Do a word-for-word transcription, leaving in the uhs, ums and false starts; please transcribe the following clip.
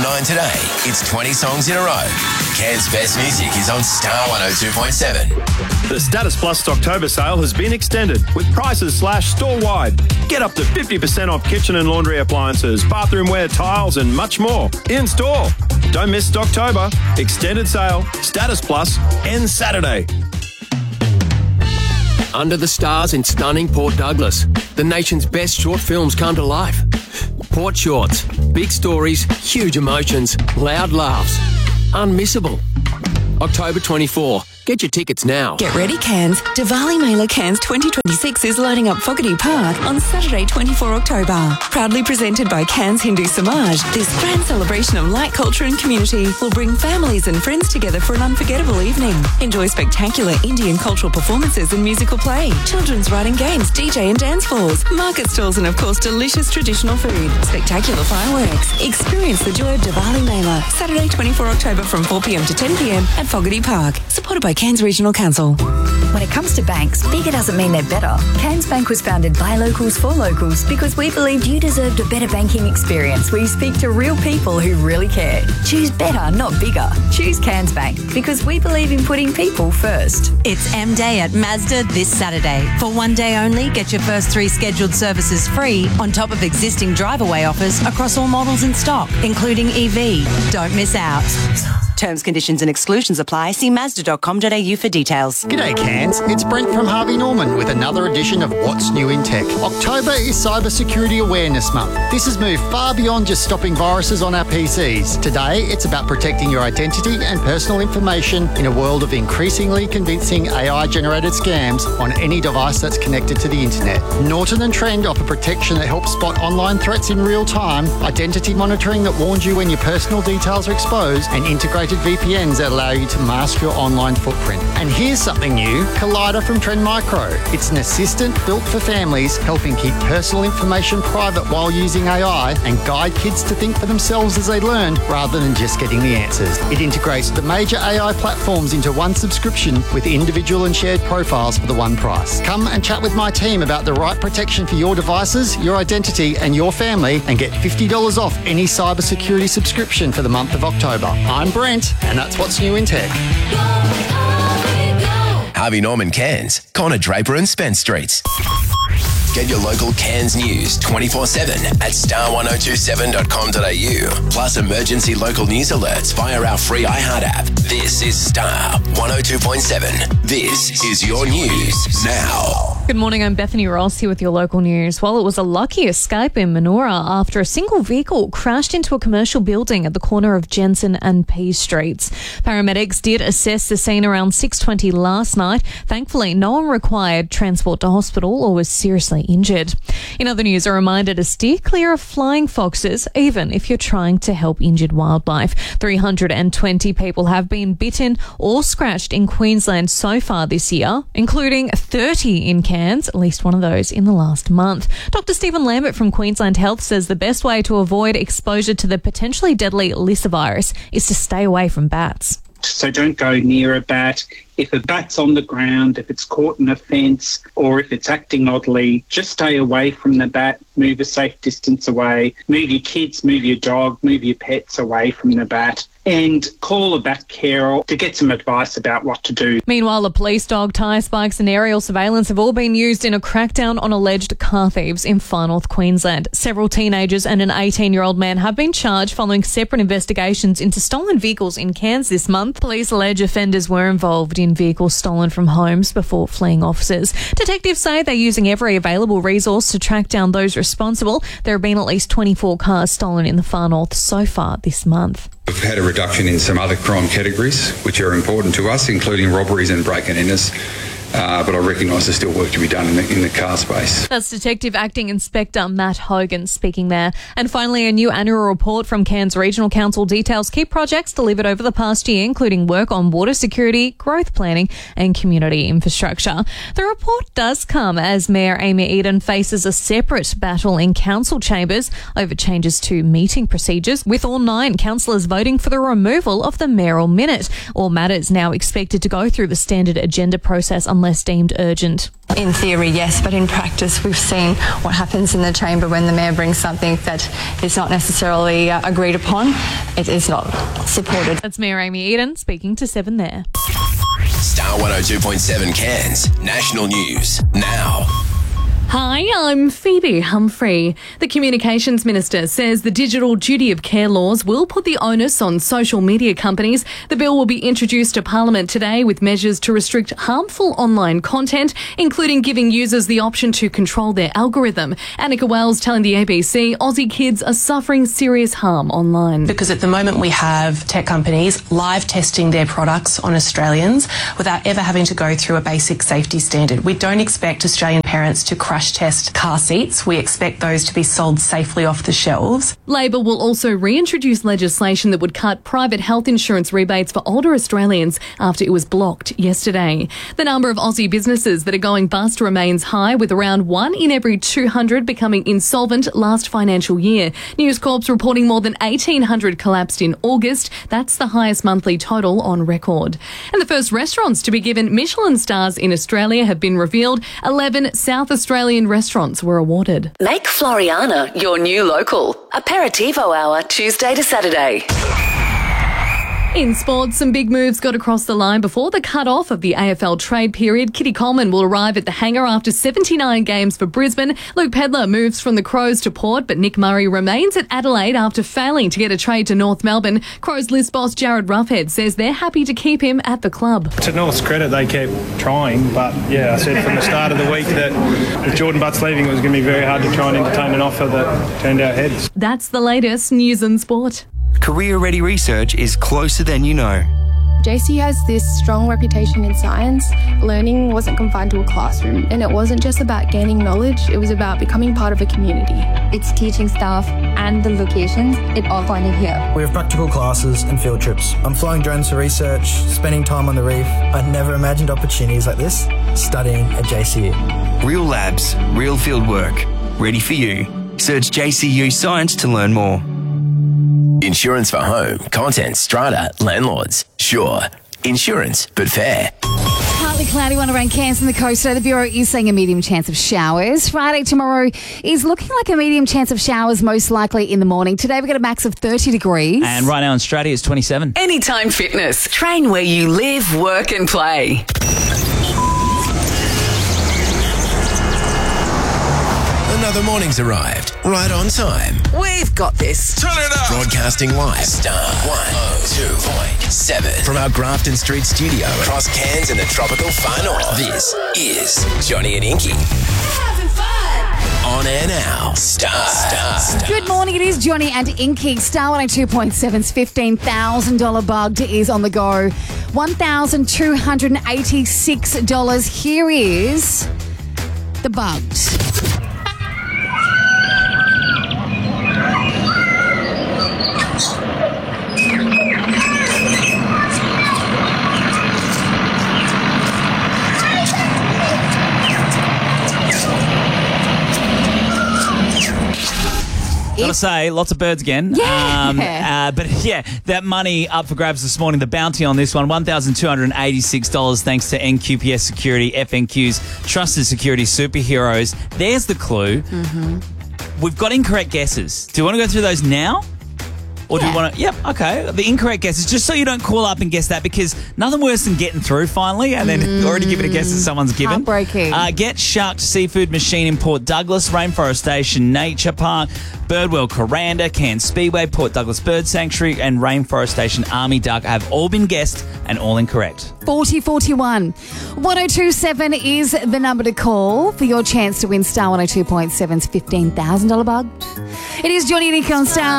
nine today. It's twenty songs in a row. Cairns' best music is on Star one oh two point seven. The Status Plus October sale has been extended with prices slashed store-wide. Get up to fifty percent off kitchen and laundry appliances, bathroomware, tiles and much more in store. Don't miss October. Extended sale. Status Plus ends Saturday. Under the Stars in stunning Port Douglas, the nation's best short films come to life. Port Shorts. Big stories, huge emotions, loud laughs. Unmissable. October twenty-fourth. Get your tickets now. Get ready, Cairns. Diwali Mela Cairns twenty twenty-six is lighting up Fogarty Park on Saturday, the twenty-fourth of October. Proudly presented by Cairns Hindu Samaj, this grand celebration of light culture and community will bring families and friends together for an unforgettable evening. Enjoy spectacular Indian cultural performances and musical play, children's writing games, D J and dance floors, market stalls and of course delicious traditional food, spectacular fireworks. Experience the joy of Diwali Mela, Saturday, the twenty-fourth of October from four p m to ten p m at Fogarty Park. Supported by Cairns Regional Council. When it comes to banks, bigger doesn't mean they're better. Cairns Bank was founded by locals for locals because we believed you deserved a better banking experience where you speak to real people who really care. Choose better, not bigger. Choose Cairns Bank because we believe in putting people first. It's M Day at Mazda this Saturday. For one day only, get your first three scheduled services free on top of existing drive-away offers across all models in stock, including E V. Don't miss out. Terms, conditions and exclusions apply. See mazda dot com dot a u for details. G'day Cairns, it's Brent from Harvey Norman with another edition of What's New in Tech. October is Cyber Security Awareness Month. This has moved far beyond just stopping viruses on our P Cs. Today, it's about protecting your identity and personal information in a world of increasingly convincing A I-generated scams on any device that's connected to the internet. Norton and Trend offer protection that helps spot online threats in real time, identity monitoring that warns you when your personal details are exposed, and integrated V P Ns that allow you to mask your online footprint. And here's something new, Collider from Trend Micro. It's an assistant built for families, helping keep personal information private while using A I and guide kids to think for themselves as they learn rather than just getting the answers. It integrates the major A I platforms into one subscription with individual and shared profiles for the one price. Come and chat with my team about the right protection for your devices, your identity and your family and get fifty dollars off any cybersecurity subscription for the month of October. I'm Brent, and that's What's New in Tech. Harvey Norman Cairns, Connor Draper and Spence Streets. Get your local Cairns news twenty-four seven at star one oh two seven dot com dot a u. Plus emergency local news alerts via our free iHeart app. This is Star one oh two point seven. This is your news now. Good morning, I'm Bethany Ross here with your local news. Well, it was a lucky escape in Manoora after a single vehicle crashed into a commercial building at the corner of Jensen and Pease Streets. Paramedics did assess the scene around six twenty last night. Thankfully, no one required transport to hospital or was seriously injured. In other news, a reminder to steer clear of flying foxes, even if you're trying to help injured wildlife. three hundred twenty people have been bitten or scratched in Queensland so far this year, including thirty in Cairns, at least one of those in the last month. Doctor Stephen Lambert from Queensland Health says the best way to avoid exposure to the potentially deadly Lyssa virus is to stay away from bats. So don't go near a bat. If a bat's on the ground, if it's caught in a fence, or if it's acting oddly, just stay away from the bat, move a safe distance away, move your kids, move your dog, move your pets away from the bat, and call a bat carer to get some advice about what to do. Meanwhile, the police dog, tyre spikes and aerial surveillance have all been used in a crackdown on alleged car thieves in Far North Queensland. Several teenagers and an eighteen-year-old man have been charged following separate investigations into stolen vehicles in Cairns this month. Police allege offenders were involved in vehicles stolen from homes before fleeing officers. Detectives say they're using every available resource to track down those responsible. There have been at least twenty-four cars stolen in the Far North so far this month. We've had a reduction in some other crime categories which are important to us, including robberies and break-and-enters. Uh, but I recognise there's still work to be done in the, in the car space. That's Detective Acting Inspector Matt Hogan speaking there. And finally, a new annual report from Cairns Regional Council details key projects delivered over the past year, including work on water security, growth planning and community infrastructure. The report does come as Mayor Amy Eden faces a separate battle in council chambers over changes to meeting procedures, with all nine councillors voting for the removal of the mayoral minute. All matters now expected to go through the standard agenda process unless unless deemed urgent. In theory, yes, but in practice, we've seen what happens in the chamber when the mayor brings something that is not necessarily uh, agreed upon. It is not supported. That's Mayor Amy Eden speaking to Seven there. Star one oh two point seven Cairns National News now. Hi, I'm Phoebe Humphrey. The Communications Minister says the digital duty of care laws will put the onus on social media companies. The bill will be introduced to Parliament today with measures to restrict harmful online content, including giving users the option to control their algorithm. Annika Wells telling the A B C Aussie kids are suffering serious harm online. Because at the moment we have tech companies live testing their products on Australians without ever having to go through a basic safety standard. We don't expect Australian parents to crash test car seats. We expect those to be sold safely off the shelves. Labor will also reintroduce legislation that would cut private health insurance rebates for older Australians after it was blocked yesterday. The number of Aussie businesses that are going bust remains high, with around one in every two hundred becoming insolvent last financial year. News Corp's reporting more than eighteen hundred collapsed in August. That's the highest monthly total on record. And the first restaurants to be given Michelin stars in Australia have been revealed. eleven South Australian restaurants were awarded. Make Floriana your new local. Aperitivo hour, Tuesday to Saturday. In sports, some big moves got across the line before the cut-off of the A F L trade period. Kitty Coleman will arrive at the hangar after seventy-nine games for Brisbane. Luke Pedlar moves from the Crows to Port, but Nick Murray remains at Adelaide after failing to get a trade to North Melbourne. Crows list boss Jared Roughhead says they're happy to keep him at the club. To North's credit, they kept trying, but yeah, I said from the start of the week that with Jordan Butts leaving, it was going to be very hard to try and entertain an offer that turned our heads. That's the latest news and sport. Career Ready research is closer than you know. J C has this strong reputation in science. Learning wasn't confined to a classroom, and it wasn't just about gaining knowledge, it was about becoming part of a community. It's teaching staff and the locations, it all pointed here. We have practical classes and field trips. I'm flying drones for research, spending time on the reef. I'd never imagined opportunities like this, studying at J C U. Real labs, real field work, ready for you. Search J C U Science to learn more. Insurance for home, content, strata, landlords. Sure, insurance, but fair. Partly cloudy one around Cairns and the coast today. The Bureau is saying a medium chance of showers. Friday tomorrow is looking like a medium chance of showers, most likely in the morning. Today we've got a max of thirty degrees. And right now in Straddie it's twenty-seven. Anytime Fitness. Train where you live, work and play. Another morning's arrived, right on time. We've got this. Turn it up. Broadcasting live, Star one oh two point seven. From our Grafton Street studio across Cairns and the tropical far north. This is Johnny and Inky. Having fun. On air now, Star. Star. Star. Good morning, it is Johnny and Inky. Star one oh two point seven's fifteen thousand dollars Bugged is on the go. one thousand two hundred eighty-six dollars. Here is the Bugged. Gotta say, lots of birds again. Yeah. Um, uh, but yeah, that money up for grabs this morning. The bounty on this one, one thousand two hundred eighty-six dollars thanks to N Q P S Security, F N Q's trusted security superheroes. There's the clue. Mm-hmm. We've got incorrect guesses. Do you want to go through those now? Or do yeah. you want to... Yep, okay. The incorrect guesses, just so you don't call up and guess that, because nothing worse than getting through finally and then mm. already giving a guess that someone's given. Heartbreaking. Uh, get Shark Seafood Machine in Port Douglas, Rainforest Station Nature Park, Birdwell Coranda, Cairns Speedway, Port Douglas Bird Sanctuary and Rainforest Station Army Duck have all been guessed and all incorrect. forty forty-one. one oh two seven is the number to call for your chance to win Star one oh two point seven's fifteen thousand dollars Bugged. It is Johnny and Inky on Star.